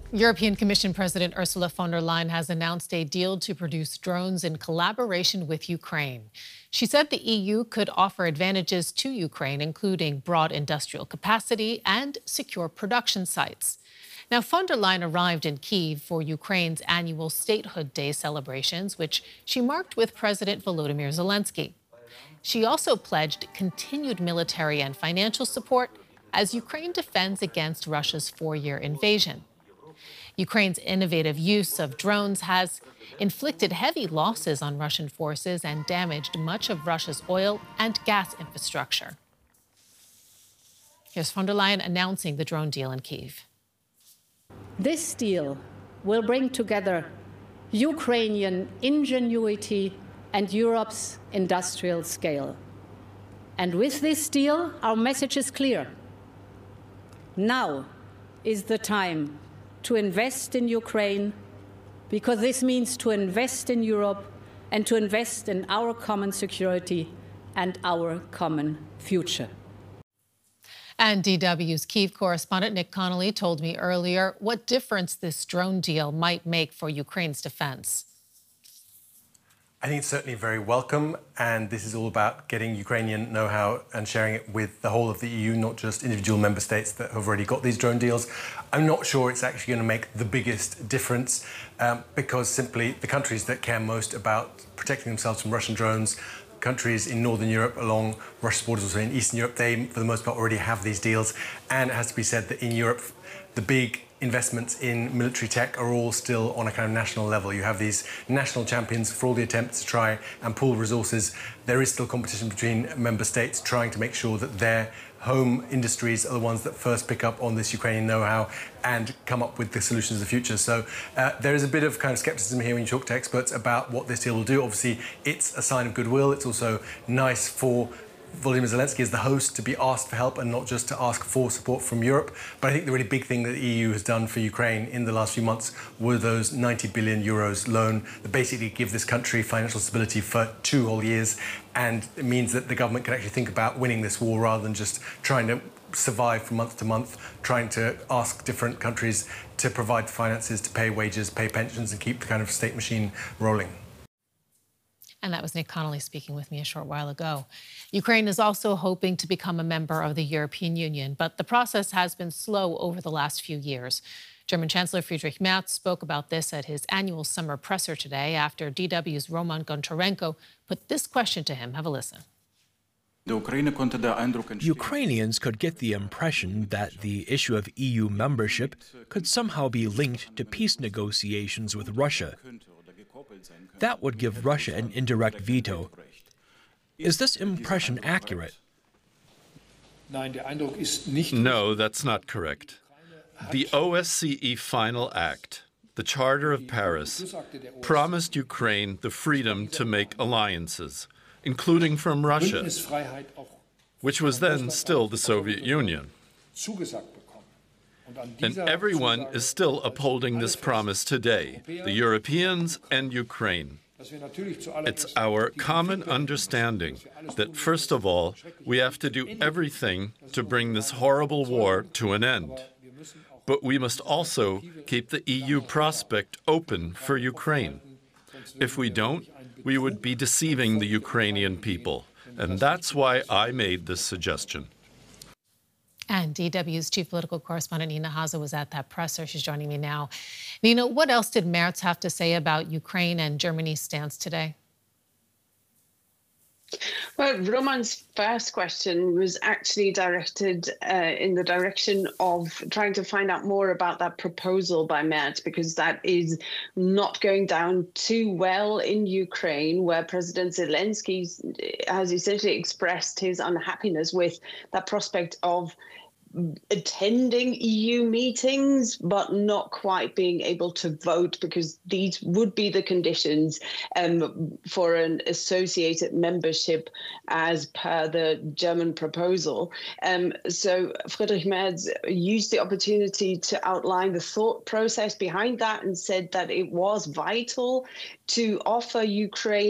European Commission President Ursula von der Leyen has announced a deal to produce drones in collaboration with Ukraine. She said the EU could offer advantages to Ukraine, including broad industrial capacity and secure production sites. Now, von der Leyen arrived in Kyiv for Ukraine's annual Statehood Day celebrations, which she marked with President Volodymyr Zelensky. She also pledged continued military and financial support as Ukraine defends against Russia's four-year invasion. Ukraine's innovative use of drones has inflicted heavy losses on Russian forces and damaged much of Russia's oil and gas infrastructure. Here's von der Leyen announcing the drone deal in Kyiv. This deal will bring together Ukrainian ingenuity and Europe's industrial scale. And with this deal, our message is clear. Now is the time to invest in Ukraine, because this means to invest in Europe and to invest in our common security and our common future. And DW's Kyiv correspondent Nick Connolly told me earlier what difference this drone deal might make for Ukraine's defense. I think it's certainly very welcome, and this is all about getting Ukrainian know-how and sharing it with the whole of the EU, not just individual member states that have already got these drone deals. I'm not sure it's actually going to make the biggest difference because simply the countries that care most about protecting themselves from Russian drones, countries in Northern Europe along Russia's borders, also in Eastern Europe, they, for the most part, already have these deals. And it has to be said that in Europe, the big investments in military tech are all still on a kind of national level. You have these national champions for all the attempts to try and pool resources. There is still competition between member states trying to make sure that their home industries are the ones that first pick up on this Ukrainian know-how and come up with the solutions of the future. So there is a bit of kind of skepticism here when you talk to experts about what this deal will do. Obviously, it's a sign of goodwill. It's also nice for Volodymyr Zelensky as the host to be asked for help and not just to ask for support from Europe. But I think the really big thing that the EU has done for Ukraine in the last few months were those 90 billion euros loan that basically give this country financial stability for 2 whole years. And it means that the government can actually think about winning this war rather than just trying to survive from month to month, trying to ask different countries to provide the finances to pay wages, pay pensions and keep the kind of state machine rolling. And that was Nick Connolly speaking with me a short while ago. Ukraine is also hoping to become a member of the European Union, but the process has been slow over the last few years. German Chancellor Friedrich Merz spoke about this at his annual summer presser today after DW's Roman Goncharenko put this question to him. Have a listen. Ukrainians could get the impression that the issue of EU membership could somehow be linked to peace negotiations with Russia. That would give Russia an indirect veto. Is this impression accurate? No, that's not correct. The OSCE Final Act, the Charter of Paris, promised Ukraine the freedom to make alliances, including from Russia, which was then still the Soviet Union. And everyone is still upholding this promise today, the Europeans and Ukraine. It's our common understanding that, first of all, we have to do everything to bring this horrible war to an end. But we must also keep the EU prospect open for Ukraine. If we don't, we would be deceiving the Ukrainian people. And that's why I made this suggestion. And DW's chief political correspondent Nina Haza was at that presser. She's joining me now. Nina, what else did Merz have to say about Ukraine and Germany's stance today? Well, Roman's first question was actually directed in the direction of trying to find out more about that proposal by Merz, because that is not going down too well in Ukraine, where President Zelensky has essentially expressed his unhappiness with that prospect of attending EU meetings, but not quite being able to vote, because these would be the conditions for an associated membership as per the German proposal. So Friedrich Merz used the opportunity to outline the thought process behind that and said that it was vital to offer Ukraine